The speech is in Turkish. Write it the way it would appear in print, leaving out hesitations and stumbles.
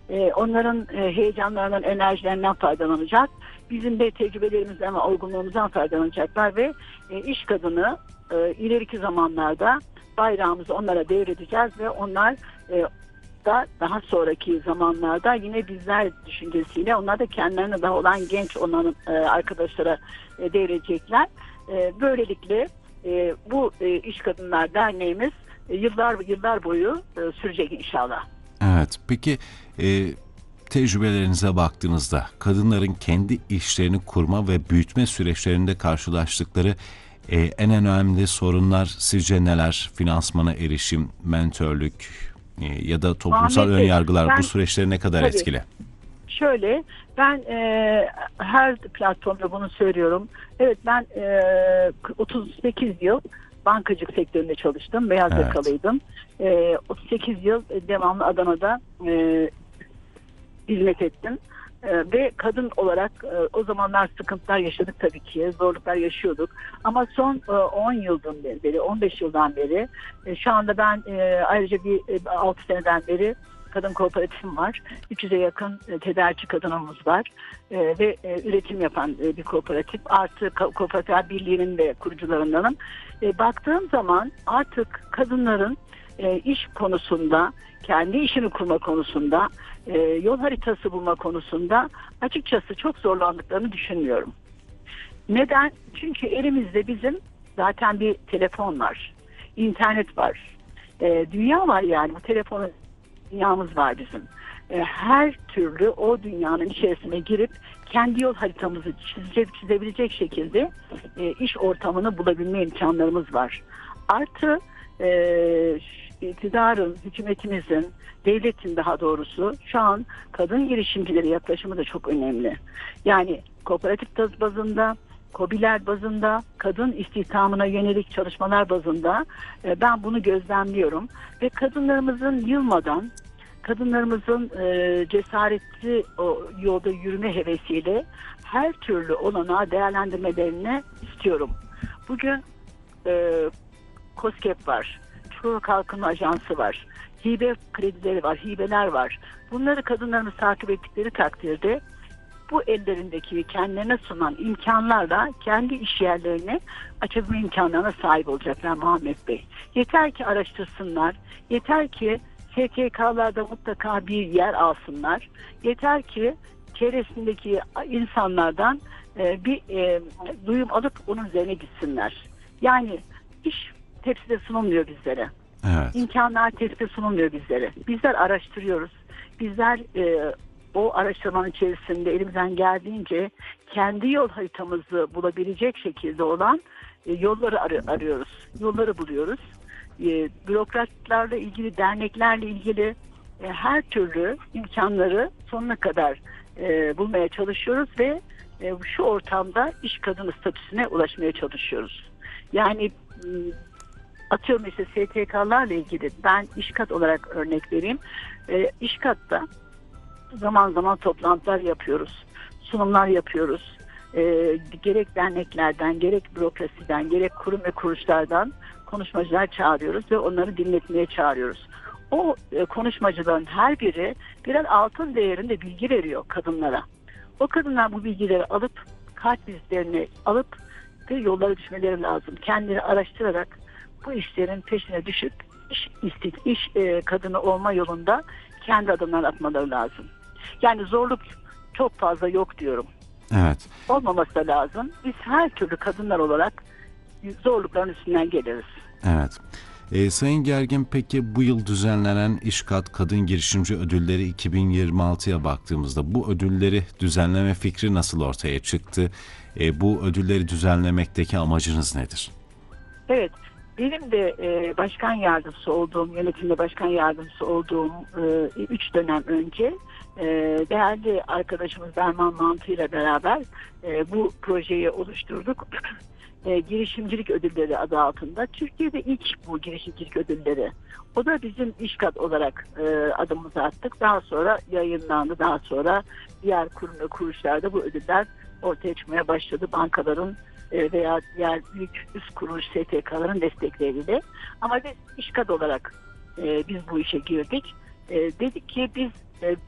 Onların heyecanlarından, enerjilerinden faydalanacak. Bizim de tecrübelerimizden ve olgunluğumuzdan faydalanacaklar ve iş kadını ileriki zamanlarda bayrağımızı onlara devredeceğiz ve onlar da daha sonraki zamanlarda yine bizler düşüncesiyle onlar da kendilerine daha olan genç onların arkadaşlara devredecekler. Böylelikle bu İş Kadınlar Derneğimiz yıllar boyu sürecek inşallah. Evet, peki tecrübelerinize baktığınızda kadınların kendi işlerini kurma ve büyütme süreçlerinde karşılaştıkları en önemli sorunlar sizce neler? Finansmana erişim, mentörlük ya da toplumsal önyargılar bu süreçleri ne kadar etkili? Şöyle, ben her platformda bunu söylüyorum. Evet, ben 38 yıl bankacılık sektöründe çalıştım. Beyaz yakalıydım. 38 yıl devamlı Adana'da hizmet ettim. Ve kadın olarak o zamanlar sıkıntılar yaşadık tabii ki, zorluklar yaşıyorduk. Ama son 10 yıldan beri, 15 yıldan beri, şu anda ben ayrıca bir 6 seneden beri kadın kooperatifim var. 300'e yakın tedarikçi kadınımız var ve üretim yapan bir kooperatif. Artı Kooperatif Birliği'nin de kurucularındanım. Baktığım zaman artık kadınların iş konusunda, kendi işini kurma konusunda, yol haritası bulma konusunda açıkçası çok zorlandıklarını düşünmüyorum. Neden? Çünkü elimizde bizim zaten bir telefon var, internet var, dünya var, yani bu telefonun dünyamız var bizim. Her türlü o dünyanın içerisine girip kendi yol haritamızı çizebilecek şekilde iş ortamını bulabilme imkanlarımız var. Artı iktidarın, hükümetimizin, devletin daha doğrusu şu an kadın girişimcilere yaklaşımı da çok önemli. Yani kooperatif bazında, KOBİ'ler bazında, kadın istihdamına yönelik çalışmalar bazında ben bunu gözlemliyorum. Ve kadınlarımızın yılmadan, kadınlarımızın cesaretli o yolda yürüme hevesiyle her türlü olanağı değerlendirmelerini istiyorum. Bugün KOSGEB var, Çukurova Kalkınma Ajansı var, hibe kredileri var, hibeler var. Bunları kadınlarımız takip ettikleri takdirde bu ellerindeki kendilerine sunan imkanlarla kendi iş yerlerini açabilme imkanlarına sahip olacaklar Muhammed Bey. Yeter ki araştırsınlar, yeter ki STK'larda mutlaka bir yer alsınlar, yeter ki çevresindeki insanlardan bir duyum alıp onun üzerine gitsinler. Yani iş tepside sunulmuyor bizlere. Evet. İmkanlar tepside sunulmuyor bizlere. Bizler araştırıyoruz. Bizler o araştırmanın içerisinde elimizden geldiğince kendi yol haritamızı bulabilecek şekilde olan yolları arıyoruz. Yolları buluyoruz. Bürokratlarla ilgili, derneklerle ilgili her türlü imkanları sonuna kadar bulmaya çalışıyoruz ve şu ortamda iş kadını statüsüne ulaşmaya çalışıyoruz. Yani atıyorum işte STK'larla ilgili ben İşkat olarak örnek vereyim. İşkat'ta zaman zaman toplantılar yapıyoruz, sunumlar yapıyoruz. Gerek derneklerden, gerek bürokrasiden, gerek kurum ve kuruluşlardan konuşmacılar çağırıyoruz ve onları dinletmeye çağırıyoruz. O konuşmacıların her biri birer altın değerinde bilgi veriyor kadınlara. O kadınlar bu bilgileri alıp, kalp izlerini alıp ve yollara düşmeleri lazım. Kendileri araştırarak bu işlerin peşine düşüp iş kadını olma yolunda kendi adımlarını atmaları lazım. Yani zorluk çok fazla yok diyorum. Evet. Olmaması da lazım. Biz her türlü kadınlar olarak zorlukların üstünden geliriz. Evet. Sayın Gergin, peki bu yıl düzenlenen İşkat Kadın Girişimci Ödülleri 2026'ya baktığımızda bu ödülleri düzenleme fikri nasıl ortaya çıktı? Bu ödülleri düzenlemekteki amacınız nedir? Evet. Benim de başkan yardımcısı olduğum, yönetimde başkan yardımcısı olduğum 3 dönem önce değerli arkadaşımız Berman Mantı ile beraber bu projeyi oluşturduk. Girişimcilik ödülleri adı altında. Türkiye'de ilk bu girişimcilik ödülleri. O da bizim İşkat olarak adımımızı attık. Daha sonra yayınlandı. Daha sonra diğer kurum ve kuruluşlarda bu ödüller ortaya çıkmaya başladı. Bankaların veya diğer büyük üst kuruluş STK'ların destekleriyle. Ama biz İşkat olarak biz bu işe girdik. Dedik ki biz